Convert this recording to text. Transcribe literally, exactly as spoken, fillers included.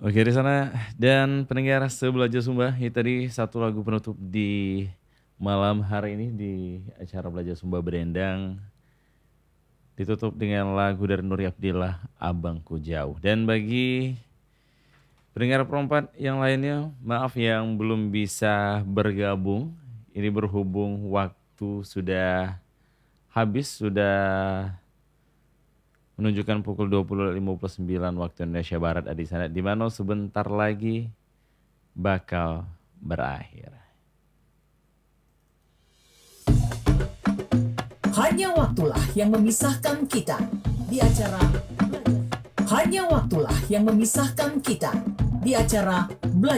Oke di sana dan pendengar sebelajar Sumba, ini tadi satu lagu penutup di malam hari ini di acara Belajar Sumba Berendang. Ditutup dengan lagu dari Nuri Abdillah, Abangku Jauh. Dan bagi pendengar perempat yang lainnya, maaf yang belum bisa bergabung. Ini berhubung waktu sudah habis, sudah menunjukkan pukul dua puluh lima puluh sembilan waktu Indonesia Barat di sana, di mana sebentar lagi bakal berakhir. Hanya waktulah yang memisahkan kita di acara Hanya waktulah yang memisahkan kita di acara Belajar